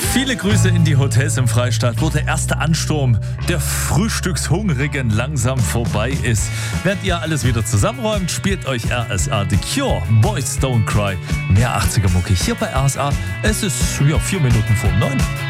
Viele Grüße in die Hotels im Freistaat, wo der erste Ansturm der Frühstückshungrigen langsam vorbei ist. Während ihr alles wieder zusammenräumt, spielt euch RSA The Cure, Boys Don't Cry. Mehr 80er Mucke hier bei RSA. Es ist 4 Minuten vor 9.